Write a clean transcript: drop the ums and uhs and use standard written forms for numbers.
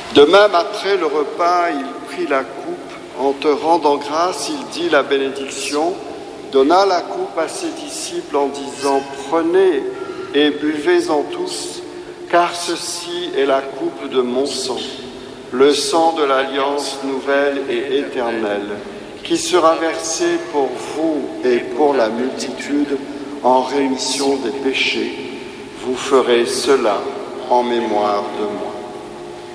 De même, après le repas, il prit la coupe. En te rendant grâce, il dit la bénédiction, donna la coupe à ses disciples en disant « Prenez et buvez-en tous, car ceci est la coupe de mon sang, le sang de l'alliance nouvelle et éternelle, qui sera versé pour vous et pour la multitude en rémission des péchés. Vous ferez cela en mémoire de moi. »